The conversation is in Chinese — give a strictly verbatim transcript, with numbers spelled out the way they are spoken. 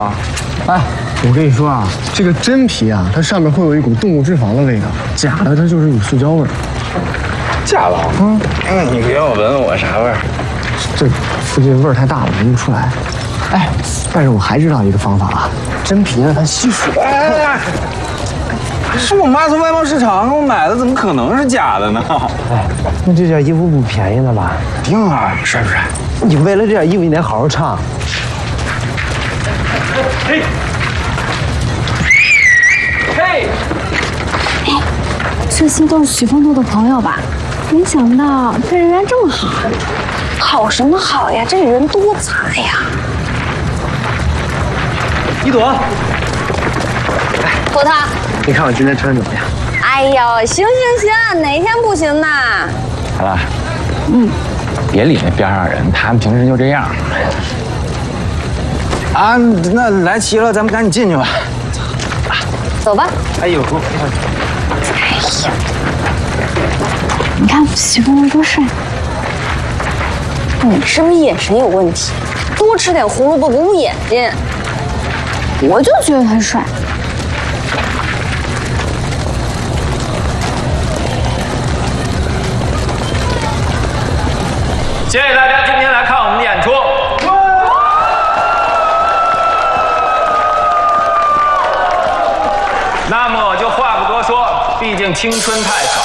啊，哎，我跟你说啊，这个真皮啊，它上面会有一股动物脂肪的味道，假的它就是一股塑胶味儿。 假的？嗯，嗯，你给我闻闻我啥味儿？ 这附近味儿太大了，闻不出来。哎，但是我还知道一个方法啊，真皮呢它吸水。 哎，是我妈从外贸市场给我买的，怎么可能是假的呢？ 哎，那这件衣服不便宜呢吧？ 定啊，帅不帅？ 你为了这件衣服，你得好好唱。 嘿，嘿， 哎，这些都是许风度的朋友吧？没想到他人缘这么好。好什么好呀？这人多才呀！ 一朵， 火他， 你看我今天穿的怎么样？ 哎呦，行行行，哪天不行呢？ 好了，嗯，别理那边上人，他们平时就这样。啊，那来齐了，咱们赶紧进去吧。 走吧。 哎呦， 哎呀，你看许风度多帅！你是不是眼神有问题？多吃点胡萝卜补补眼睛。我就觉得他帅。 谢谢大家今天来看我们的演出。那么我就话不多说，毕竟青春太少。